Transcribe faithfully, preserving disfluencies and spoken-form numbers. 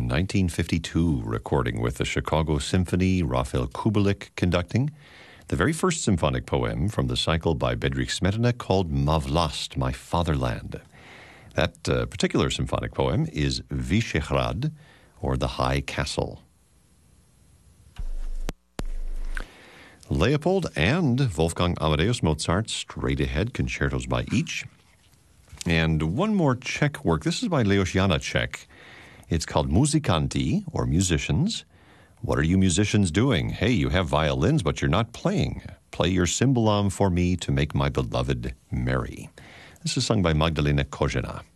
nineteen fifty-two recording with the Chicago Symphony, Raphael Kubelik conducting. The very first symphonic poem from the cycle by Bedřich Smetana called Ma Vlast, My Fatherland. That uh, particular symphonic poem is Vyšehrad, or The High Castle. Leopold and Wolfgang Amadeus Mozart, straight ahead, concertos by each. And one more Czech work. This is by Leos Janáček. It's called Muzikanti, or Musicians. What are you musicians doing? Hey, you have violins, but you're not playing. Play your cymbalom for me to make my beloved merry. This is sung by Magdalena Kožena.